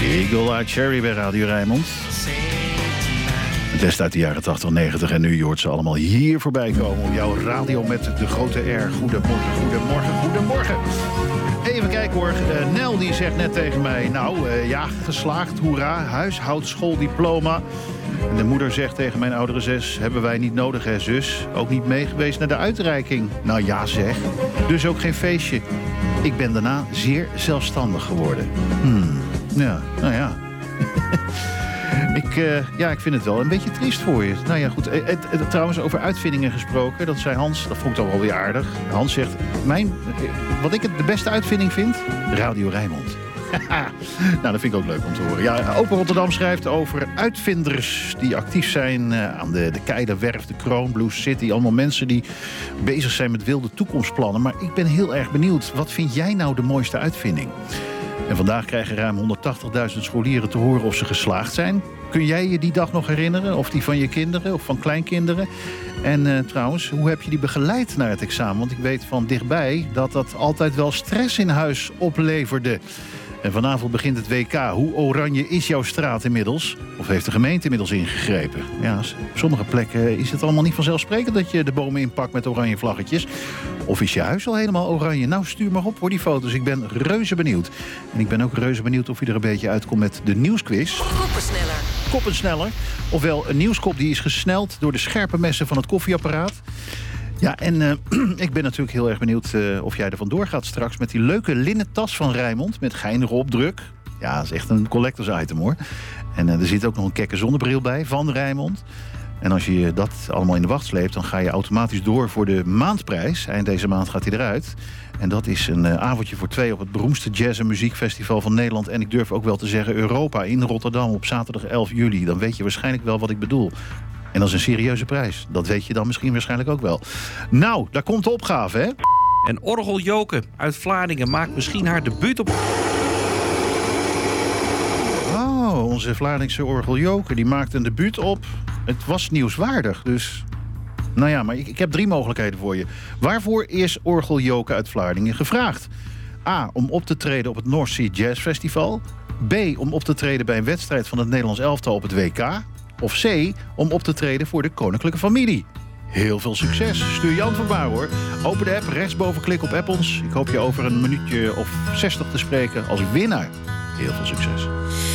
Eagle Eye Cherry bij Radio Rijnmond. Het best uit de jaren 80, 90 en nu je hoort ze allemaal hier voorbij komen op jouw radio met de grote R. Goedemorgen, goedemorgen, goedemorgen. Even kijken hoor. Nel die zegt net tegen mij, geslaagd, hoera, huishoudschooldiploma. En de moeder zegt tegen mijn oudere zus, hebben wij niet nodig hè zus? Ook niet mee geweest naar de uitreiking. Nou ja zeg, dus ook geen feestje. Ik ben daarna zeer zelfstandig geworden. Ja, nou ja. Ik vind het wel een beetje triest voor je. Nou ja, goed. Trouwens, over uitvindingen gesproken. Dat zei Hans, dat vond ik toch wel weer aardig. Hans zegt, wat ik de beste uitvinding vind? Radio Rijnmond. Nou, dat vind ik ook leuk om te horen. Ja, Open Rotterdam schrijft over uitvinders die actief zijn aan de Keilerwerf, de Kroon, Blue City. Allemaal mensen die bezig zijn met wilde toekomstplannen. Maar ik ben heel erg benieuwd. Wat vind jij nou de mooiste uitvinding? En vandaag krijgen ruim 180.000 scholieren te horen of ze geslaagd zijn. Kun jij je die dag nog herinneren? Of die van je kinderen of van kleinkinderen? En trouwens, hoe heb je die begeleid naar het examen? Want ik weet van dichtbij dat altijd wel stress in huis opleverde. En vanavond begint het WK. Hoe oranje is jouw straat inmiddels? Of heeft de gemeente inmiddels ingegrepen? Ja, op sommige plekken is het allemaal niet vanzelfsprekend dat je de bomen inpakt met oranje vlaggetjes. Of is je huis al helemaal oranje? Nou, stuur maar op voor die foto's. Ik ben reuze benieuwd. En ik ben ook reuze benieuwd of je er een beetje uitkomt met de nieuwsquiz. Koppensneller. Ofwel, een nieuwskop die is gesneld door de scherpe messen van het koffieapparaat. Ja, en ik ben natuurlijk heel erg benieuwd of jij er vandoor gaat straks met die leuke linnen tas van Rijnmond met geinige opdruk. Ja, dat is echt een collectors item hoor. En er zit ook nog een kekke zonnebril bij van Rijnmond. En als je dat allemaal in de wacht sleept, dan ga je automatisch door voor de maandprijs. Eind deze maand gaat hij eruit. En dat is een avondje voor 2 op het beroemdste jazz- en muziekfestival van Nederland. En ik durf ook wel te zeggen Europa in Rotterdam op zaterdag 11 juli. Dan weet je waarschijnlijk wel wat ik bedoel. En dat is een serieuze prijs. Dat weet je dan misschien waarschijnlijk ook wel. Nou, daar komt de opgave, hè? En Orgel Joke uit Vlaardingen maakt misschien haar debuut op... Oh, onze Vlaardingse Orgel Joke, die maakt een debuut op. Het was nieuwswaardig, dus... Nou ja, maar ik heb 3 mogelijkheden voor je. Waarvoor is Orgel Joke uit Vlaardingen gevraagd? A, om op te treden op het North Sea Jazz Festival. B, om op te treden bij een wedstrijd van het Nederlands elftal op het WK. Of C, om op te treden voor de koninklijke familie. Heel veel succes. Stuur je antwoord maar hoor. Open de app, rechtsboven klik op app ons. Ik hoop je over een minuutje of 60 te spreken als winnaar. Heel veel succes.